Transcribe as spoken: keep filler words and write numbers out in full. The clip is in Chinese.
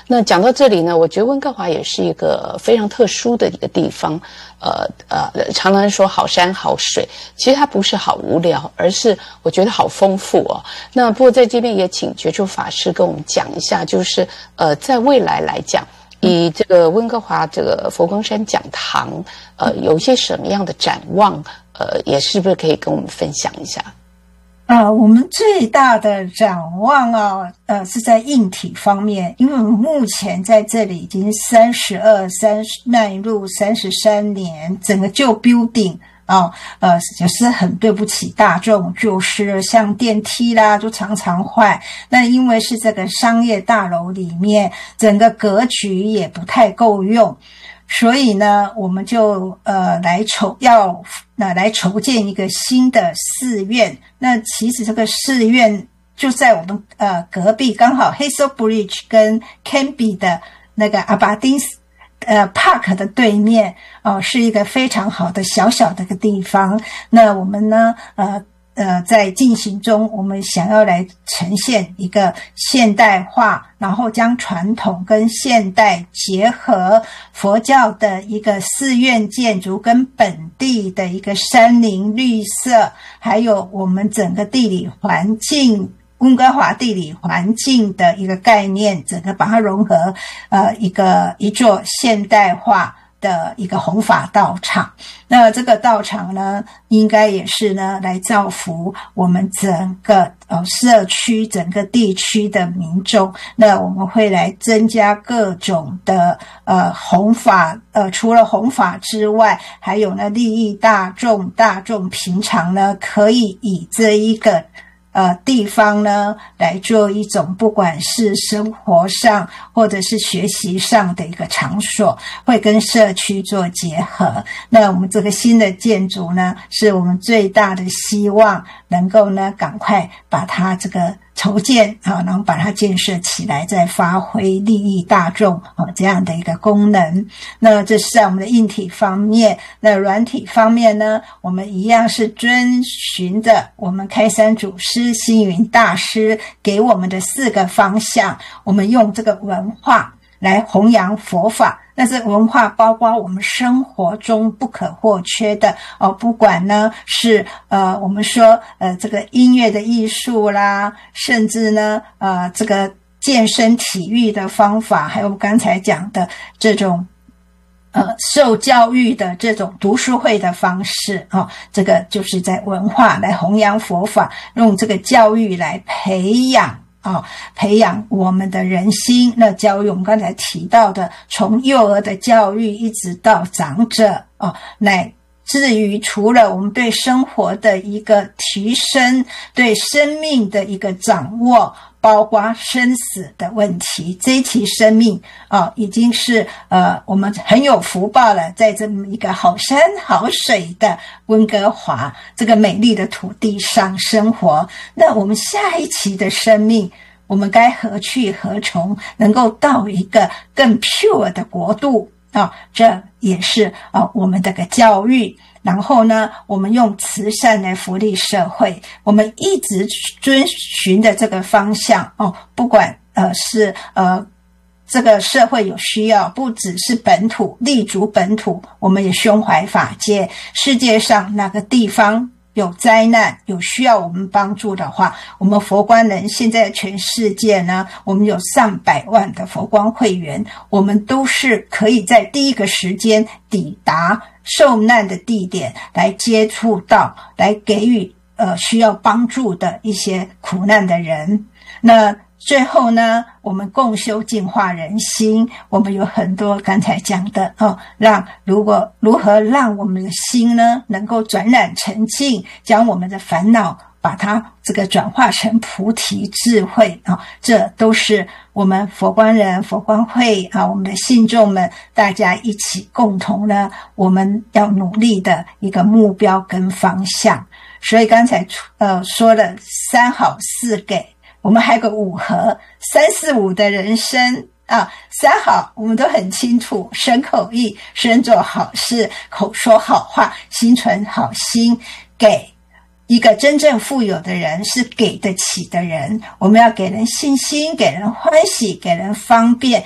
那讲到这里呢，我觉得温哥华也是一个非常特殊的一个地方。呃呃，常常说好山好水，其实它不是好无聊，而是我觉得好丰富哦。那不过在这边也请觉处法师跟我们讲一下，就是呃，在未来来讲，以这个温哥华这个佛光山讲堂，呃，有一些什么样的展望？呃，也是不是可以跟我们分享一下？ 呃，我们最大的展望啊，呃，是在硬体方面，因为我们目前在这里已经三十二、三迈入三十三年，整个旧 building 啊，呃，也是很对不起大众，就是像电梯啦，就常常坏。那因为是这个商业大楼里面，整个格局也不太够用。所以呢，我们就呃来筹要那来筹建一个新的寺院。那其实这个寺院就在我们呃隔壁，刚好 Hazel Bridge 跟 Canby 的那个阿巴丁呃 Park 的对面哦、呃，是一个非常好的小小的一个地方。那我们呢呃。呃，在进行中，我们想要来呈现一个现代化，然后将传统跟现代结合，佛教的一个寺院建筑跟本地的一个山林绿色，还有我们整个地理环境，温哥华地理环境的一个概念，整个把它融合，呃，一个一座现代化的一个弘法道场。那这个道场呢，应该也是呢来造福我们整个呃社区整个地区的民众。那我们会来增加各种的呃弘法，呃除了弘法之外，还有呢利益大众，大众平常呢可以以这一个呃，地方呢来做一种不管是生活上或者是学习上的一个场所，会跟社区做结合。那我们这个新的建筑呢，是我们最大的希望能够呢赶快把它这个筹建啊，然后把它建设起来，再发挥利益大众啊这样的一个功能。那这是在我们的硬体方面。那软体方面呢，我们一样是遵循着我们开山祖师星云大师给我们的四个方向，我们用这个文化来弘扬佛法。那这文化包括我们生活中不可或缺的哦，不管呢是呃我们说呃这个音乐的艺术啦，甚至呢呃这个健身体育的方法，还有刚才讲的这种呃受教育的这种读书会的方式啊、哦，这个就是在文化来弘扬佛法，用这个教育来培养啊、哦，培养我们的人心。那教育我们刚才提到的，从幼儿的教育一直到长者哦，乃至于除了我们对生活的一个提升，对生命的一个掌握，包括生死的问题，这一期生命啊、哦，已经是呃我们很有福报了，在这么一个好山好水的温哥华这个美丽的土地上生活。那我们下一期的生命，我们该何去何从，能够到一个更 pure 的国度啊、哦，这也是啊、哦、我们这个教育。然后呢，我们用慈善来福利社会，我们一直遵循的这个方向哦，不管呃是呃这个社会有需要，不只是本土立足本土，我们也胸怀法界。世界上哪个地方有灾难有需要我们帮助的话，我们佛光人现在全世界呢，我们有上百万的佛光会员，我们都是可以在第一个时间抵达受难的地点，来接触到，来给予呃需要帮助的一些苦难的人。那最后呢，我们共修净化人心，我们有很多刚才讲的哦，让如果如何让我们的心呢能够转染成净，将我们的烦恼把它这个转化成菩提智慧啊、哦，这都是我们佛光人佛光会啊，我们的信众们大家一起共同呢，我们要努力的一个目标跟方向。所以刚才呃说了三好四给，我们还有个五和三四五的人生啊。三好我们都很清楚，身口意，身做好事，口说好话，心存好心。给一个真正富有的人是给得起的人，我们要给人信心，给人欢喜，给人方便，